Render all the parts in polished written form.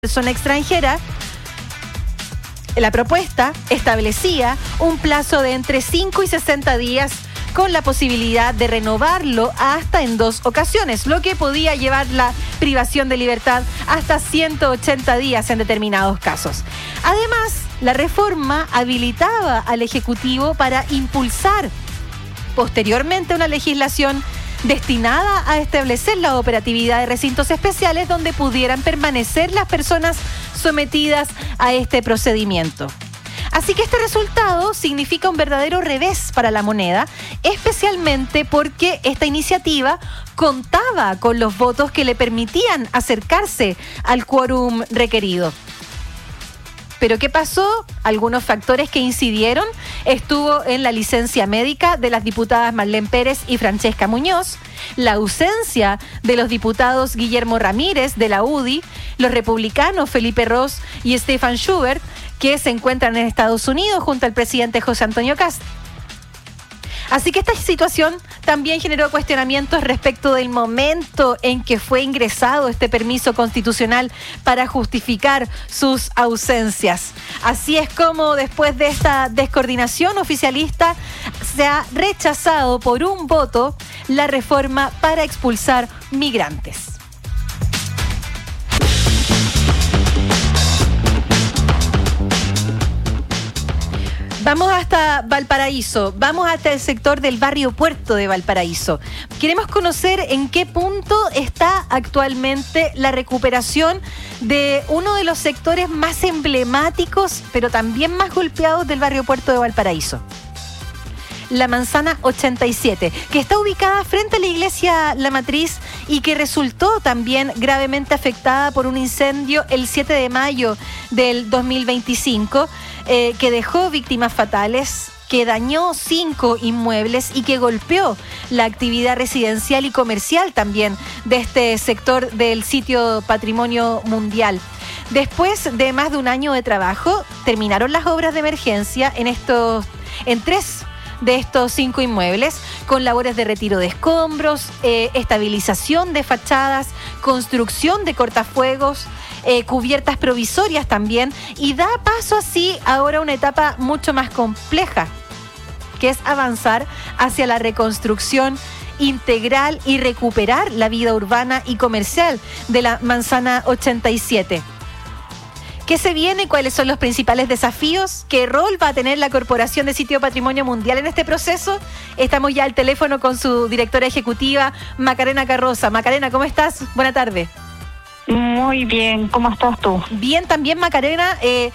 persona extranjera, la propuesta establecía un plazo de entre 5 y 60 días con la posibilidad de renovarlo hasta en 2 ocasiones, lo que podía llevar la privación de libertad hasta 180 días en determinados casos. Además, la reforma habilitaba al Ejecutivo para impulsar posteriormente una legislación destinada a establecer la operatividad de recintos especiales donde pudieran permanecer las personas sometidas a este procedimiento. Así que este resultado significa un verdadero revés para la moneda, especialmente porque esta iniciativa contaba con los votos que le permitían acercarse al quórum requerido. ¿Pero qué pasó? Algunos factores que incidieron estuvo en la licencia médica de las diputadas Marlene Pérez y Francesca Muñoz, la ausencia de los diputados Guillermo Ramírez de la UDI, los republicanos Felipe Ros y Stefan Schubert, que se encuentran en Estados Unidos junto al presidente José Antonio Kast. Así que esta situación también generó cuestionamientos respecto del momento en que fue ingresado este permiso constitucional para justificar sus ausencias. Así es como después de esta descoordinación oficialista se ha rechazado por un voto la reforma para expulsar migrantes. Vamos hasta Valparaíso, vamos hasta el sector del barrio Puerto de Valparaíso. Queremos conocer en qué punto está actualmente la recuperación de uno de los sectores más emblemáticos, pero también más golpeados del barrio Puerto de Valparaíso. La Manzana 87, que está ubicada frente a la iglesia La Matriz y que resultó también gravemente afectada por un incendio el 7 de mayo del 2025, que dejó víctimas fatales, que dañó 5 inmuebles y que golpeó la actividad residencial y comercial también de este sector del sitio Patrimonio Mundial. Después de más de un año de trabajo, terminaron las obras de emergencia en 3 de estos 5 inmuebles, con labores de retiro de escombros, estabilización de fachadas, construcción de cortafuegos, cubiertas provisorias también, y da paso así ahora a una etapa mucho más compleja, que es avanzar hacia la reconstrucción integral y recuperar la vida urbana y comercial de la Manzana 87. ¿Qué se viene? ¿Cuáles son los principales desafíos? ¿Qué rol va a tener la Corporación de Sitio Patrimonio Mundial en este proceso? Estamos ya al teléfono con su directora ejecutiva, Macarena Carroza. Macarena, ¿cómo estás? Buena tarde. Muy bien, ¿cómo estás tú? Bien, también Macarena.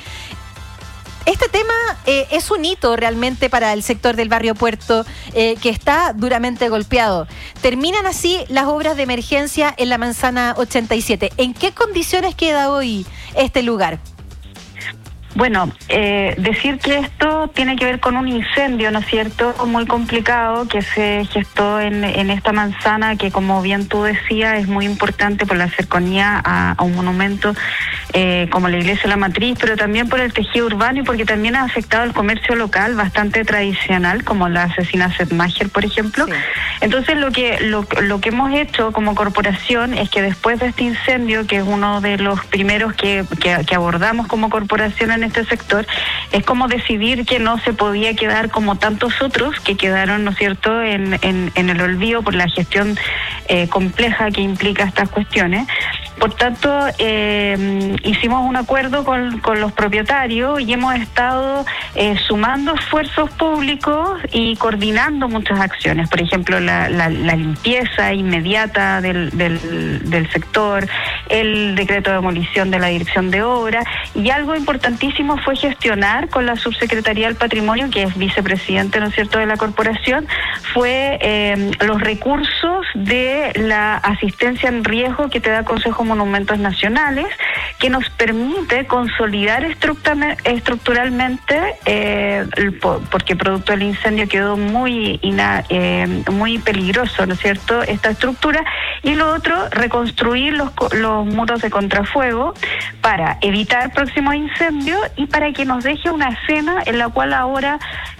Este tema es un hito realmente para el sector del barrio Puerto, que está duramente golpeado. Terminan así las obras de emergencia en la Manzana 87. ¿En qué condiciones queda hoy este lugar? Bueno, decir que esto tiene que ver con un incendio, ¿no es cierto?, muy complicado que se gestó en esta manzana, que como bien tú decías es muy importante por la cercanía a un monumento como la iglesia La Matriz, pero también por el tejido urbano y porque también ha afectado el comercio local bastante tradicional, como la asesina Setmacher, por ejemplo. Sí. Entonces lo que hemos hecho como corporación es que después de este incendio, que es uno de los primeros que abordamos como corporación en este sector, es como decidir que no se podía quedar como tantos otros que quedaron, ¿no es cierto?, en el olvido por la gestión compleja que implica estas cuestiones. Por tanto, hicimos un acuerdo con los propietarios y hemos estado sumando esfuerzos públicos y coordinando muchas acciones. Por ejemplo, la limpieza inmediata del sector, el decreto de demolición de la dirección de obra, y algo importantísimo fue gestionar con la Subsecretaría del Patrimonio, que es vicepresidente, ¿no es cierto?, de la corporación, fue los recursos de la asistencia en riesgo que te da Consejo Monumentos Nacionales, que nos permite consolidar estructuralmente, porque producto del incendio quedó muy peligroso, ¿no es cierto?, esta estructura, y lo otro, reconstruir los muros de contrafuego para evitar próximos incendios y para que nos deje una escena en la cual ahora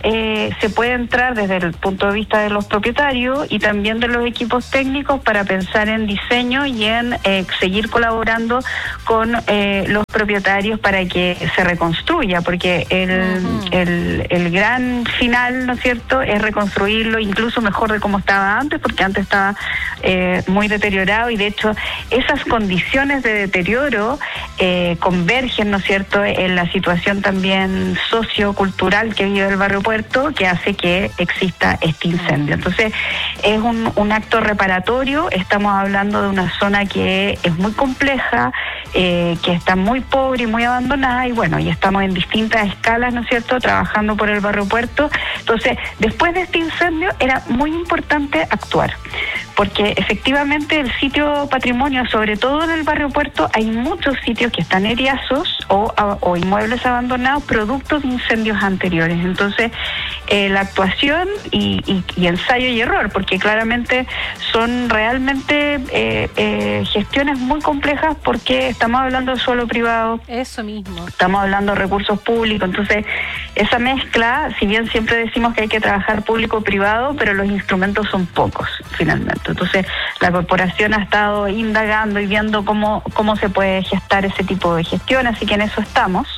se puede entrar desde el punto de vista de los propietarios y también de los equipos técnicos para pensar en diseño y en seguir colaborando con los propietarios para que se reconstruya, porque el gran final, ¿no es cierto?, es reconstruirlo incluso mejor de como estaba antes, porque antes estaba muy deteriorado, y de hecho esas condiciones de deterioro convergen, ¿no es cierto?, en la situación también sociocultural que vive el barrio Puerto, que hace que exista este incendio. Entonces es un acto reparatorio. Estamos hablando de una zona que es muy compleja, que está muy pobre y muy abandonada, y bueno, y estamos en distintas escalas, ¿no es cierto?, trabajando por el barrio Puerto. Entonces, después de este incendio era muy importante actuar, porque efectivamente el sitio patrimonio, sobre todo en el barrio Puerto, hay muchos sitios que están eriazos o inmuebles abandonados producto de incendios anteriores. Entonces, la actuación y ensayo y error, porque claramente son realmente gestiones muy complejas, porque estamos hablando de suelo privado. Eso mismo. Estamos hablando de recursos públicos. Entonces, esa mezcla, si bien siempre decimos que hay que trabajar público-privado, pero los instrumentos son pocos, finalmente. Entonces, la corporación ha estado indagando y viendo cómo se puede gestar ese tipo de gestión, así que en eso estamos.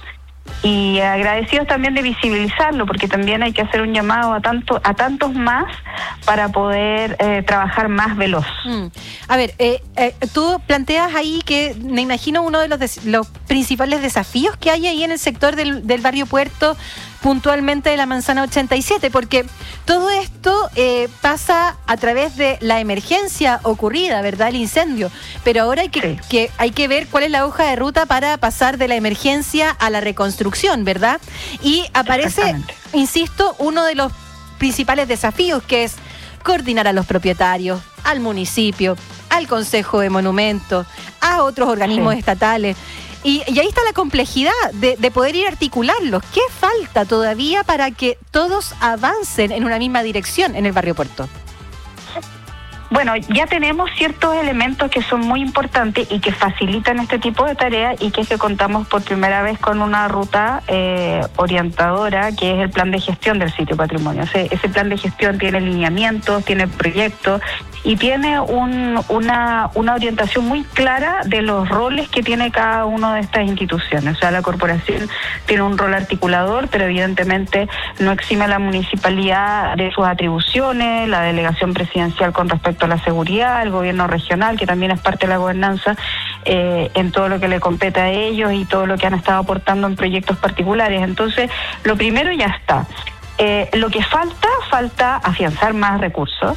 Y agradecidos también de visibilizarlo, porque también hay que hacer un llamado a tantos más para poder trabajar más veloz. A ver, tú planteas ahí que me imagino uno de los principales desafíos que hay ahí en el sector del barrio Puerto, puntualmente de la Manzana 87, porque todo esto pasa a través de la emergencia ocurrida, ¿verdad?, el incendio, pero ahora hay que ver cuál es la hoja de ruta para pasar de la emergencia a la reconstrucción, ¿verdad? Y aparece, insisto, uno de los principales desafíos, que es coordinar a los propietarios, al municipio, al Consejo de Monumentos, a otros organismos estatales. Y ahí está la complejidad de poder ir a articularlos. ¿Qué falta todavía para que todos avancen en una misma dirección en el barrio Puerto? Bueno, ya tenemos ciertos elementos que son muy importantes y que facilitan este tipo de tareas, y que es que contamos por primera vez con una ruta orientadora, que es el plan de gestión del sitio patrimonio. Ese plan de gestión tiene lineamientos, tiene proyectos y tiene una orientación muy clara de los roles que tiene cada una de estas instituciones. O sea, la corporación tiene un rol articulador, pero evidentemente no exime a la municipalidad de sus atribuciones, la delegación presidencial con respecto a la seguridad, el gobierno regional, que también es parte de la gobernanza, en todo lo que le compete a ellos y todo lo que han estado aportando en proyectos particulares. Entonces, lo primero ya está. Lo que falta afianzar más recursos,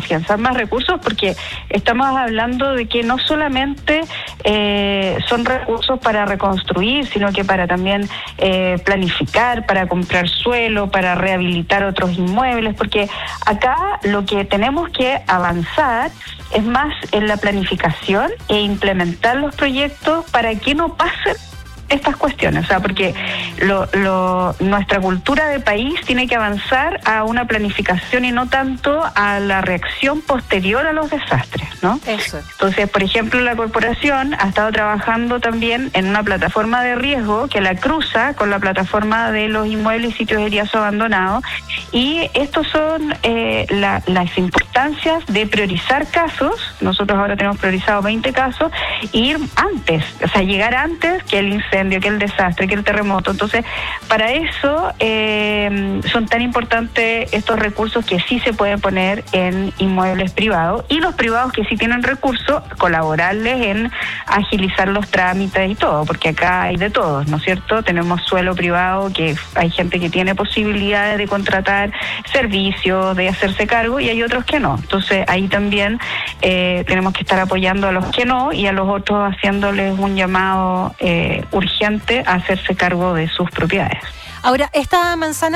porque estamos hablando de que no solamente son recursos para reconstruir, sino que para también planificar, para comprar suelo, para rehabilitar otros inmuebles, porque acá lo que tenemos que avanzar es más en la planificación e implementar los proyectos para que no pasen estas cuestiones. O sea, porque nuestra cultura de país tiene que avanzar a una planificación y no tanto a la reacción posterior a los desastres, ¿no? Eso. Entonces, por ejemplo, la corporación ha estado trabajando también en una plataforma de riesgo que la cruza con la plataforma de los inmuebles y sitios eriazos abandonados, y estos son las importancias de priorizar casos. Nosotros ahora tenemos priorizado 20 casos, e ir antes, o sea, llegar antes que el incendio, que el desastre, que el terremoto. Entonces, para eso son tan importantes estos recursos que sí se pueden poner en inmuebles privados, y los privados que sí tienen recursos, colaborarles en agilizar los trámites y todo, porque acá hay de todos, ¿no es cierto? Tenemos suelo privado, que hay gente que tiene posibilidades de contratar servicios, de hacerse cargo, y hay otros que no. Entonces, ahí también tenemos que estar apoyando a los que no, y a los otros haciéndoles un llamado urgente a hacerse cargo de sus propiedades. Ahora, esta Manzana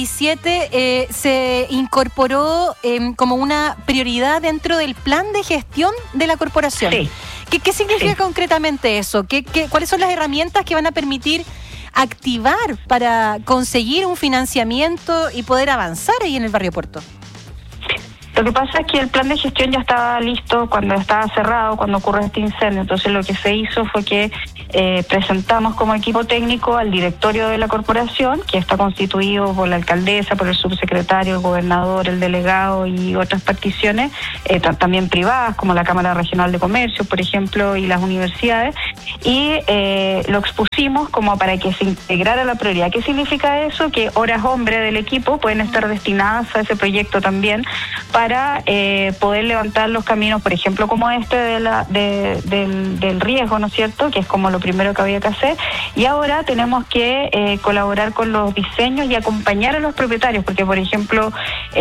87 se incorporó como una prioridad dentro del plan de gestión de la corporación. Sí. ¿Qué significa concretamente eso? ¿Cuáles son las herramientas que van a permitir activar para conseguir un financiamiento y poder avanzar ahí en el barrio Puerto? Lo que pasa es que el plan de gestión ya estaba listo cuando estaba cerrado, cuando ocurrió este incendio. Entonces lo que se hizo fue que presentamos como equipo técnico al directorio de la corporación, que está constituido por la alcaldesa, por el subsecretario, el gobernador, el delegado y otras particiones, también privadas, como la Cámara Regional de Comercio, por ejemplo, y las universidades, y lo expusimos como para que se integrara la prioridad. ¿Qué significa eso? Que horas hombre del equipo pueden estar destinadas a ese proyecto también para poder levantar los caminos, por ejemplo, como este del riesgo, ¿no es cierto?, que es como lo primero que había que hacer, y ahora tenemos que colaborar con los diseños y acompañar a los propietarios, porque, por ejemplo,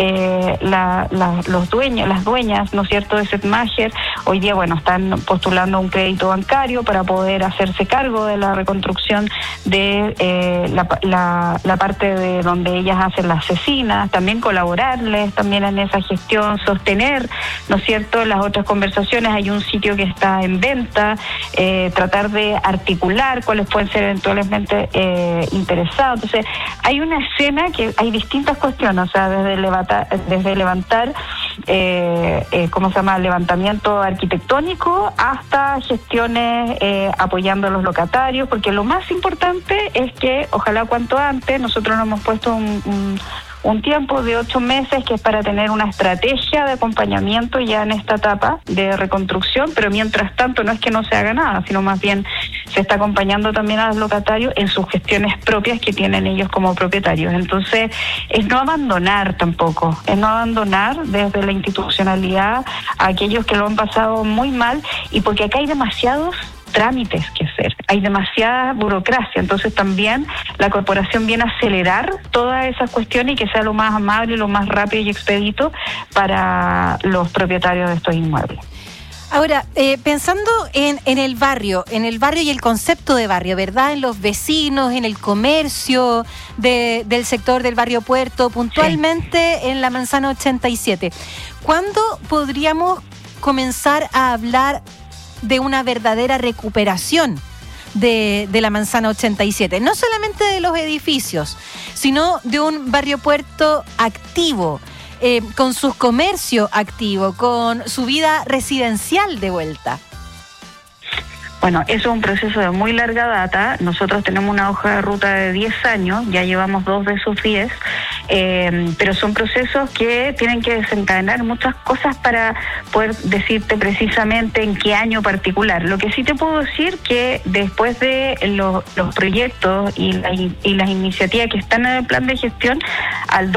las dueñas, ¿no es cierto?, de Setmacher, hoy día, bueno, están postulando un crédito bancario para poder hacerse cargo de la reconstrucción de la parte de donde ellas hacen las cecinas, también colaborarles también en esa gestión, sostener, ¿no es cierto?, las otras conversaciones. Hay un sitio que está en venta, tratar de articular cuáles pueden ser eventualmente interesados. Entonces, hay una escena que hay distintas cuestiones, o sea, desde levantar ¿cómo se llama?, levantamiento arquitectónico hasta gestiones apoyando a los locatarios, porque lo más importante es que, ojalá cuanto antes, nosotros nos hemos puesto un tiempo de 8 meses, que es para tener una estrategia de acompañamiento ya en esta etapa de reconstrucción, pero mientras tanto no es que no se haga nada, sino más bien se está acompañando también a los locatarios en sus gestiones propias que tienen ellos como propietarios. Entonces, es no abandonar tampoco, es no abandonar desde la institucionalidad a aquellos que lo han pasado muy mal, y porque acá hay demasiados trámites que hacer, hay demasiada burocracia, entonces también la corporación viene a acelerar todas esas cuestiones y que sea lo más amable, lo más rápido y expedito para los propietarios de estos inmuebles. Ahora, pensando en el barrio y el concepto de barrio, ¿verdad? En los vecinos, en el comercio del sector del barrio Puerto, puntualmente sí, en la Manzana 87. ¿Cuándo podríamos comenzar a hablar de una verdadera recuperación de la Manzana 87? No solamente de los edificios, sino de un barrio Puerto activo, con su comercio activo, con su vida residencial de vuelta. Bueno, eso es un proceso de muy larga data. Nosotros tenemos una hoja de ruta de 10 años, ya llevamos 2 de esos 10, pero son procesos que tienen que desencadenar muchas cosas para poder decirte precisamente en qué año particular. Lo que sí te puedo decir que después de los proyectos y las iniciativas que están en el plan de gestión, al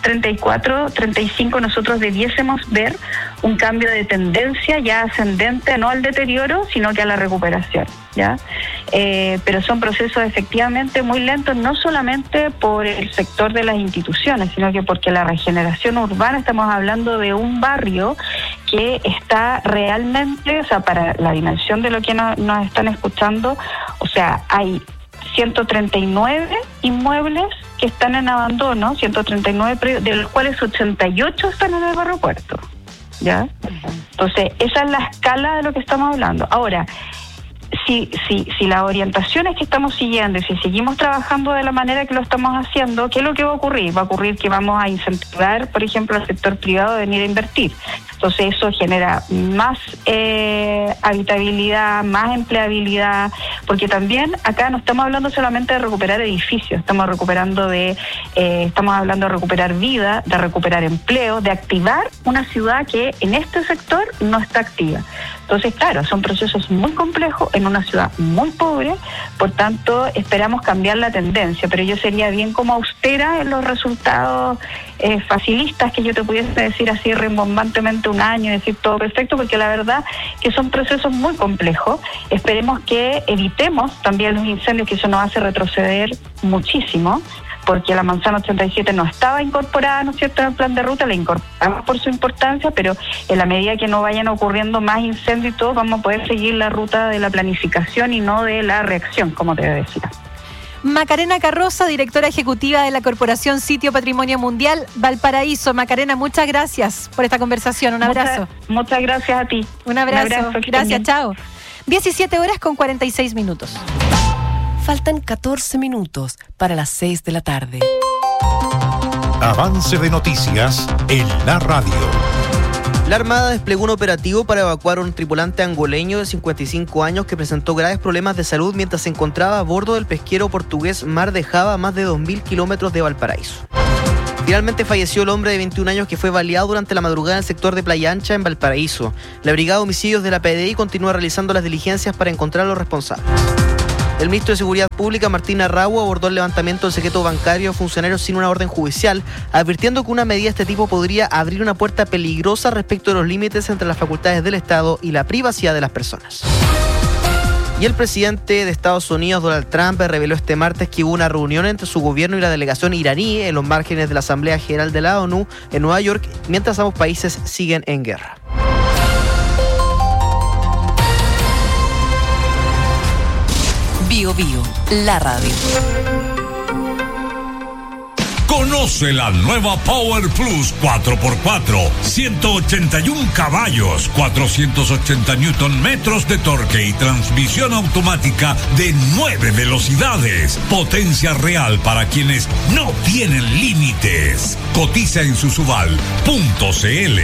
2034-35 nosotros debiésemos ver un cambio de tendencia ya ascendente, no al deterioro, sino que a la recuperación, ¿ya? Pero son procesos efectivamente muy lentos, no solamente por el sector de las instituciones, sino que porque la regeneración urbana, estamos hablando de un barrio que está realmente, o sea, para la dimensión de lo que nos están escuchando, o sea, hay 139 inmuebles que están en abandono, 139, de los cuales 88 están en el barrio Puerto, ¿ya? Entonces, esa es la escala de lo que estamos hablando. Ahora, si las orientaciones que estamos siguiendo y si seguimos trabajando de la manera que lo estamos haciendo, ¿qué es lo que va a ocurrir? Va a ocurrir que vamos a incentivar, por ejemplo, al sector privado a venir a invertir. Entonces eso genera más habitabilidad, más empleabilidad, porque también acá no estamos hablando solamente de recuperar edificios, estamos hablando de recuperar vida, de recuperar empleo, de activar una ciudad que en este sector no está activa. Entonces, claro, son procesos muy complejos en una ciudad muy pobre, por tanto, esperamos cambiar la tendencia, pero yo sería bien como austera en los resultados facilistas que yo te pudiese decir así rimbombantemente un año, decir todo perfecto, porque la verdad que son procesos muy complejos. Esperemos que evitemos también los incendios, que eso nos hace retroceder muchísimo, porque la Manzana 87 no estaba incorporada, ¿no es cierto?, en el plan de ruta, la incorporamos por su importancia, pero en la medida que no vayan ocurriendo más incendios y todo, vamos a poder seguir la ruta de la planificación y no de la reacción, como te decía. Macarena Carroza, directora ejecutiva de la Corporación Sitio Patrimonio Mundial Valparaíso. Macarena, muchas gracias por esta conversación. Un abrazo. Muchas gracias a ti. Un abrazo. Gracias, chao. 17:46. Faltan 14 minutos para las 6 de la tarde. Avance de noticias en la radio. La Armada desplegó un operativo para evacuar a un tripulante angoleño de 55 años que presentó graves problemas de salud mientras se encontraba a bordo del pesquero portugués Mar de Java a más de 2.000 kilómetros de Valparaíso. Finalmente falleció el hombre de 21 años que fue baleado durante la madrugada en el sector de Playa Ancha, en Valparaíso. La Brigada de Homicidios de la PDI continúa realizando las diligencias para encontrar a los responsables. El ministro de Seguridad Pública, Martín Arrau, abordó el levantamiento del secreto bancario a funcionarios sin una orden judicial, advirtiendo que una medida de este tipo podría abrir una puerta peligrosa respecto de los límites entre las facultades del Estado y la privacidad de las personas. Y el presidente de Estados Unidos, Donald Trump, reveló este martes que hubo una reunión entre su gobierno y la delegación iraní en los márgenes de la Asamblea General de la ONU en Nueva York, mientras ambos países siguen en guerra. Bio Bio, la radio. Conoce la nueva Power Plus 4x4, 181 caballos, 480 Newton metros de torque y transmisión automática de 9 velocidades. Potencia real para quienes no tienen límites. Cotiza en susubal.cl.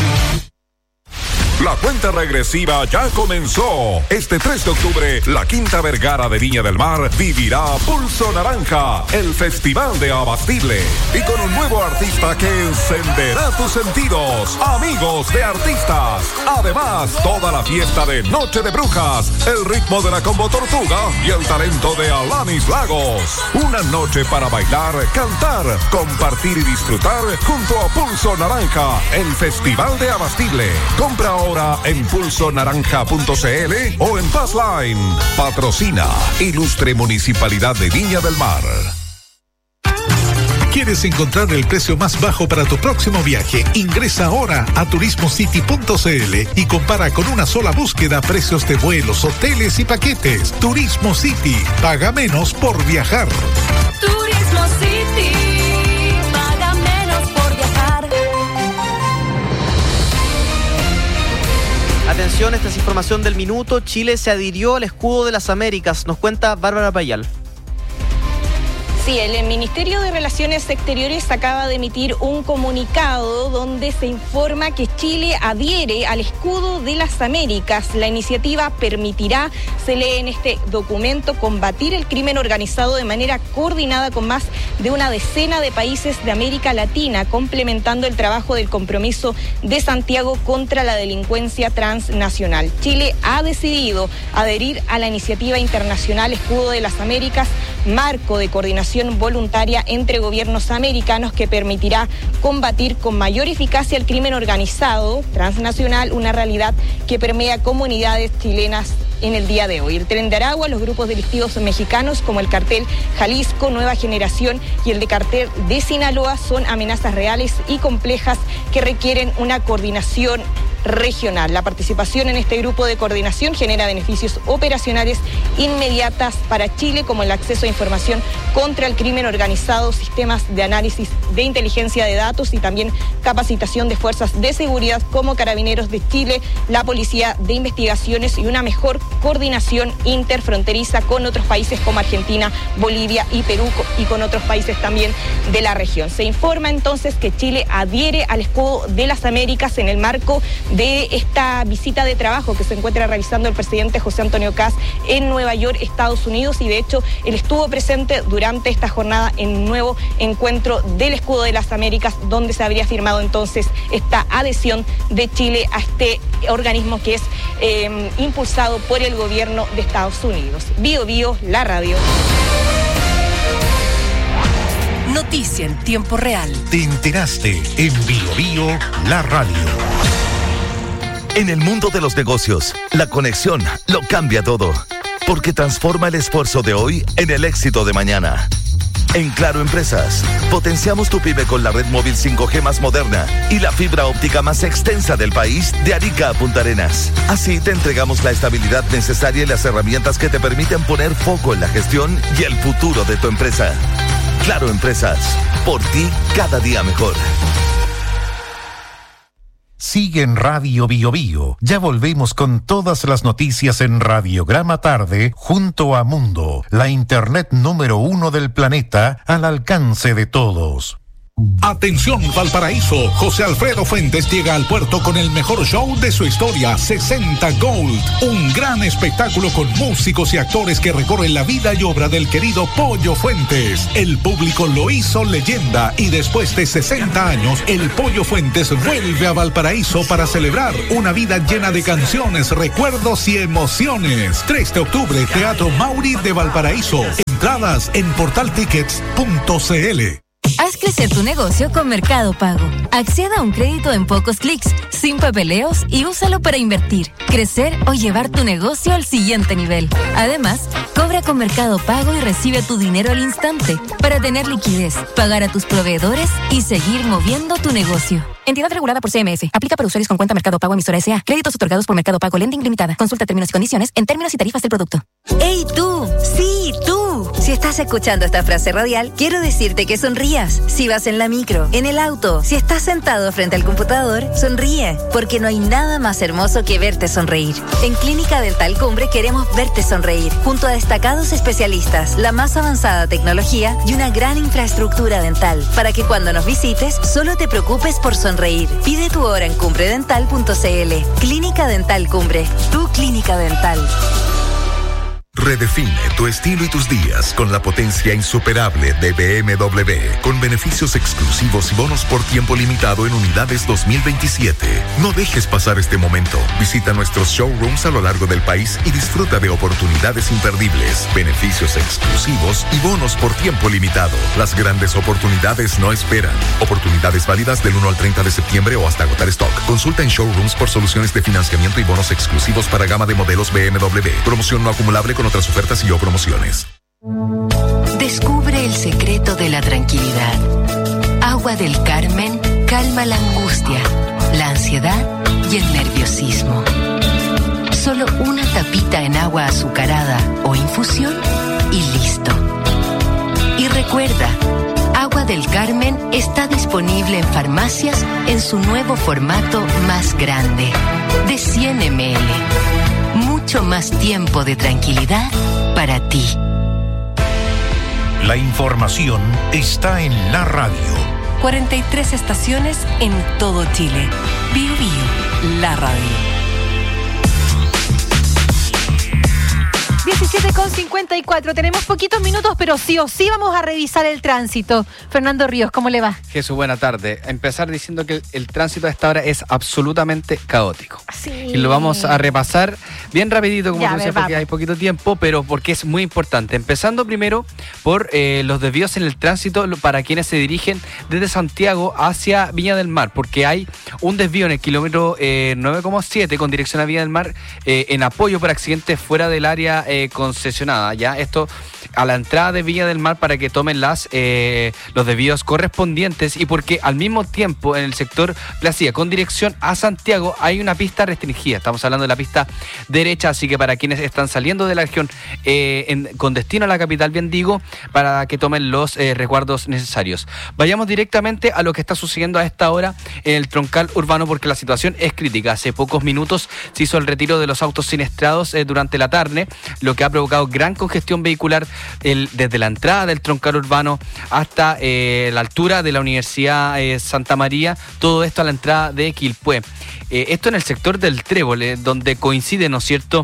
La cuenta regresiva ya comenzó. Este 3 de octubre, la Quinta Vergara de Viña del Mar vivirá Pulso Naranja, el festival de Abastible. Y con un nuevo artista que encenderá tus sentidos. Amigos de artistas. Además, toda la fiesta de Noche de Brujas, el ritmo de la Combo Tortuga y el talento de Alanis Lagos. Una noche para bailar, cantar, compartir y disfrutar junto a Pulso Naranja, el festival de Abastible. Compra ahora en pulsonaranja.cl o en Passline. Patrocina Ilustre Municipalidad de Viña del Mar. ¿Quieres encontrar el precio más bajo para tu próximo viaje? Ingresa ahora a turismocity.cl y compara con una sola búsqueda precios de vuelos, hoteles y paquetes. Turismo City. Paga menos por viajar. Turismo City. Paga menos por viajar. Atención, esta es información del minuto. Chile se adhirió al escudo de las Américas. Nos cuenta Bárbara Payal. Sí, el Ministerio de Relaciones Exteriores acaba de emitir un comunicado donde se informa que Chile adhiere al escudo de las Américas. La iniciativa permitirá, se lee en este documento, combatir el crimen organizado de manera coordinada con más de una decena de países de América Latina, complementando el trabajo del compromiso de Santiago contra la delincuencia transnacional. Chile ha decidido adherir a la iniciativa internacional Escudo de las Américas, marco de coordinación voluntaria entre gobiernos americanos que permitirá combatir con mayor eficacia el crimen organizado transnacional, una realidad que permea comunidades chilenas en el día de hoy. El Tren de Aragua, los grupos delictivos mexicanos como el cartel Jalisco, Nueva Generación y el de cartel de Sinaloa son amenazas reales y complejas que requieren una coordinación regional. La participación en este grupo de coordinación genera beneficios operacionales inmediatas para Chile, como el acceso a información contra el crimen organizado, sistemas de análisis de inteligencia de datos y también capacitación de fuerzas de seguridad como Carabineros de Chile, la Policía de Investigaciones y una mejor coordinación interfronteriza con otros países como Argentina, Bolivia y Perú y con otros países también de la región. Se informa entonces que Chile adhiere al Escudo de las Américas en el marco de esta visita de trabajo que se encuentra realizando el presidente José Antonio Kast en Nueva York, Estados Unidos, y de hecho él estuvo presente durante esta jornada en un nuevo encuentro del Escudo de las Américas, donde se habría firmado entonces esta adhesión de Chile a este organismo que es impulsado por el gobierno de Estados Unidos. Bio Bio, la radio. Noticia en tiempo real. Te enteraste en Bio Bio, la radio. En el mundo de los negocios, la conexión lo cambia todo, porque transforma el esfuerzo de hoy en el éxito de mañana. En Claro Empresas, potenciamos tu pyme con la red móvil 5G más moderna y la fibra óptica más extensa del país, de Arica a Punta Arenas. Así te entregamos la estabilidad necesaria y las herramientas que te permiten poner foco en la gestión y el futuro de tu empresa. Claro Empresas, por ti cada día mejor. Sigue en Radio Bio Bio. Ya volvemos con todas las noticias en Radiograma Tarde junto a Mundo, la internet número 1 del planeta al alcance de todos. Atención Valparaíso, José Alfredo Fuentes llega al puerto con el mejor show de su historia, 60 Gold, un gran espectáculo con músicos y actores que recorren la vida y obra del querido Pollo Fuentes. El público lo hizo leyenda y después de 60 años, el Pollo Fuentes vuelve a Valparaíso para celebrar una vida llena de canciones, recuerdos y emociones. 3 de octubre, Teatro Mauri de Valparaíso. Entradas en portaltickets.cl. Haz crecer tu negocio con Mercado Pago. Acceda a un crédito en pocos clics, sin papeleos y úsalo para invertir, crecer o llevar tu negocio al siguiente nivel. Además, cobra con Mercado Pago y recibe tu dinero al instante para tener liquidez, pagar a tus proveedores y seguir moviendo tu negocio. Entidad regulada por CMF. Aplica para usuarios con cuenta Mercado Pago emisora S.A. Créditos otorgados por Mercado Pago Lending Limitada. Consulta términos y condiciones en términos y tarifas del producto. ¡Ey tú! ¡Sí, tú! Si estás escuchando esta frase radial, quiero decirte que sonrías. Si vas en la micro, en el auto, si estás sentado frente al computador, sonríe, porque no hay nada más hermoso que verte sonreír. En Clínica Dental Cumbre queremos verte sonreír, junto a destacados especialistas, la más avanzada tecnología y una gran infraestructura dental, para que cuando nos visites, solo te preocupes por sonreír. Pide tu hora en cumbredental.cl. Clínica Dental Cumbre, tu clínica dental. Redefine tu estilo y tus días con la potencia insuperable de BMW, con beneficios exclusivos y bonos por tiempo limitado en unidades 2027. No dejes pasar este momento. Visita nuestros showrooms a lo largo del país y disfruta de oportunidades imperdibles, beneficios exclusivos y bonos por tiempo limitado. Las grandes oportunidades no esperan. Oportunidades válidas del 1 al 30 de septiembre o hasta agotar stock. Consulta en showrooms por soluciones de financiamiento y bonos exclusivos para gama de modelos BMW. Promoción no acumulable con otras ofertas y o promociones. Descubre el secreto de la tranquilidad. Agua del Carmen calma la angustia, la ansiedad y el nerviosismo. Solo una tapita en agua azucarada o infusión y listo. Y recuerda, Agua del Carmen está disponible en farmacias en su nuevo formato más grande, de 100 ml. Mucho más tiempo de tranquilidad para ti. La información está en la radio. 43 estaciones en todo Chile. Bio Bio, la radio. 17:54. Tenemos poquitos minutos, pero sí o sí vamos a revisar el tránsito. Fernando Ríos, ¿cómo le va? Jesús, buena tarde. Empezar diciendo que el tránsito a esta hora es absolutamente caótico. Sí. Y lo vamos a repasar bien rapidito, como tú decías, porque hay poquito tiempo, pero porque es muy importante. Empezando primero por los desvíos en el tránsito para quienes se dirigen desde Santiago hacia Viña del Mar, porque hay un desvío en el kilómetro 9,7 con dirección a Viña del Mar en apoyo por accidentes fuera del área concesionada. Ya esto a la entrada de Viña del Mar para que tomen los desvíos correspondientes, y porque al mismo tiempo en el sector Placía con dirección a Santiago hay una pista restringida. Estamos hablando de la pista derecha, así que para quienes están saliendo de la región con destino a la capital, bien digo, para que tomen los resguardos necesarios. Vayamos directamente a lo que está sucediendo a esta hora en el troncal urbano, porque la situación es crítica. Hace pocos minutos se hizo el retiro de los autos siniestrados durante la tarde, lo que ha provocado gran congestión vehicular desde la entrada del troncal urbano hasta la altura de la Universidad Santa María, todo esto a la entrada de Quilpué. Esto en el sector del Trébol, donde coincide, ¿no es cierto?,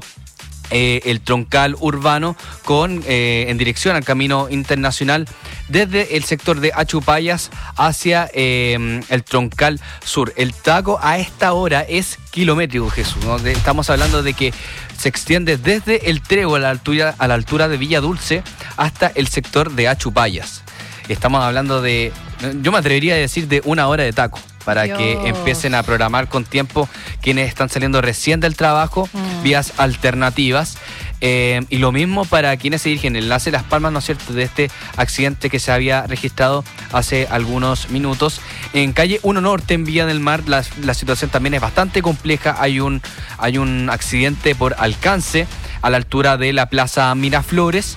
el troncal urbano con en dirección al camino internacional desde el sector de Achupayas hacia el troncal sur. El taco a esta hora es kilométrico, Jesús, ¿no? Estamos hablando de que se extiende desde el Trébol a la altura de Villa Dulce hasta el sector de Achupayas. Estamos hablando de, yo me atrevería a decir, de una hora de taco, para que empiecen a programar con tiempo quienes están saliendo recién del trabajo, vías alternativas. Y lo mismo para quienes se dirigen el enlace Las Palmas, ¿no es cierto?, de este accidente que se había registrado hace algunos minutos. En calle 1 Norte, en Villa del Mar, la situación también es bastante compleja. Hay un accidente por alcance a la altura de la Plaza Miraflores.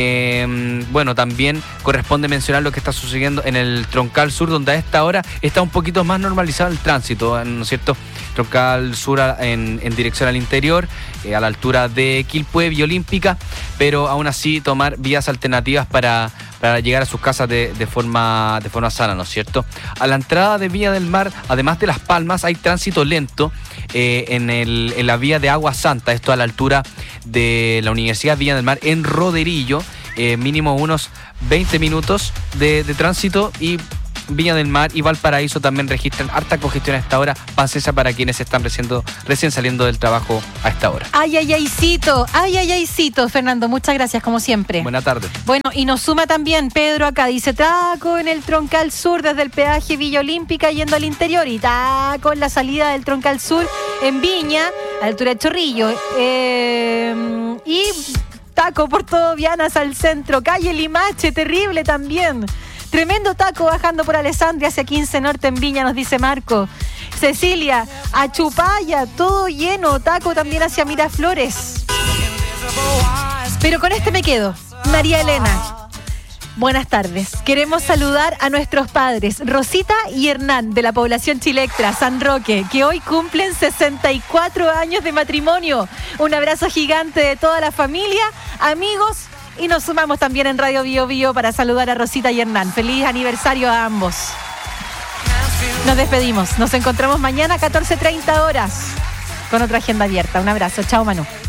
Bueno, también corresponde mencionar lo que está sucediendo en el troncal sur, donde a esta hora está un poquito más normalizado el tránsito, ¿no es cierto? Troncal sur en dirección al interior, a la altura de Quilpué, Vía Olímpica, pero aún así tomar vías alternativas para para llegar a sus casas de forma sana, ¿no es cierto? A la entrada de Viña del Mar, además de Las Palmas, hay tránsito lento en la vía de Agua Santa, esto a la altura de la Universidad Viña del Mar en Roderillo, mínimo unos 20 minutos de tránsito, y Viña del Mar y Valparaíso también registran harta congestión a esta hora. Paciencia para quienes están recién saliendo del trabajo a esta hora. Aycito, Fernando, muchas gracias como siempre. Buena tarde. Bueno, y nos suma también Pedro acá, dice taco en el Troncal Sur desde el peaje Villa Olímpica yendo al interior, y taco en la salida del Troncal Sur en Viña, a la altura de Chorrillo, y taco por todo Vianas al centro, calle Limache, terrible también. Tremendo taco bajando por Alessandria hacia 15 Norte en Viña, nos dice Marco. Cecilia, a Chupaya, todo lleno, taco también hacia Miraflores. Pero con este me quedo. María Elena, buenas tardes. Queremos saludar a nuestros padres, Rosita y Hernán, de la población Chilectra, San Roque, que hoy cumplen 64 años de matrimonio. Un abrazo gigante de toda la familia, amigos. Y nos sumamos también en Radio Bio Bio para saludar a Rosita y Hernán. Feliz aniversario a ambos. Nos despedimos. Nos encontramos mañana a 14:30 horas con otra agenda abierta. Un abrazo. Chao, Manu.